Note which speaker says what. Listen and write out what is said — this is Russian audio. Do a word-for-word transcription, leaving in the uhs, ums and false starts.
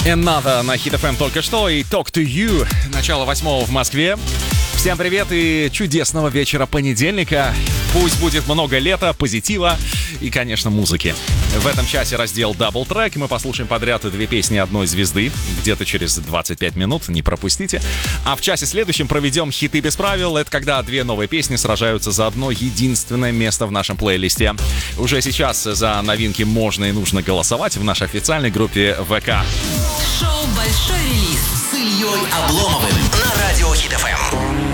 Speaker 1: Another на Hit эф эм только что и Talk to You. Начало восьмого в Москве. Всем привет и чудесного вечера понедельника. Пусть будет много лета, позитива и, конечно, музыки. В этом часе раздел Double Track. Мы послушаем подряд две песни одной звезды. Где-то через двадцать пять минут, не пропустите. А в часе следующем проведем хиты без правил. Это когда две новые песни сражаются за одно единственное место в нашем плейлисте. Уже сейчас за новинки можно и нужно голосовать в нашей официальной группе ВК.
Speaker 2: Шоу «Большой релиз» с Ильей Обломовым на радио Хит эф эм.